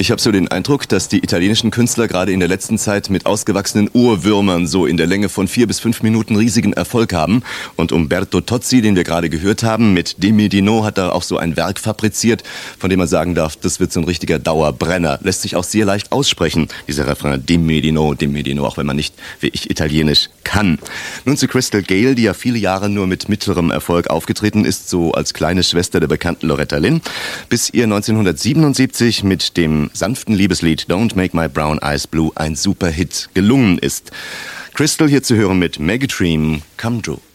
Ich habe so den Eindruck, dass die italienischen Künstler gerade in der letzten Zeit mit ausgewachsenen Ohrwürmern so in der Länge von 4 bis 5 Minuten riesigen Erfolg haben. Und Umberto Tozzi, den wir gerade gehört haben, mit De Medino hat er auch so ein Werk fabriziert, von dem man sagen darf, das wird so ein richtiger Dauerbrenner. Lässt sich auch sehr leicht aussprechen, dieser Refrain De Medino, auch wenn man nicht wie ich Italienisch kann. Nun zu Crystal Gayle, die ja viele Jahre nur mit mittlerem Erfolg aufgetreten ist, so als kleine Schwester der bekannten Loretta Lynn, bis ihr 1977 mit dem sanften Liebeslied Don't Make My Brown Eyes Blue ein Superhit gelungen ist. Crystal hier zu hören mit Make a Dream Come True.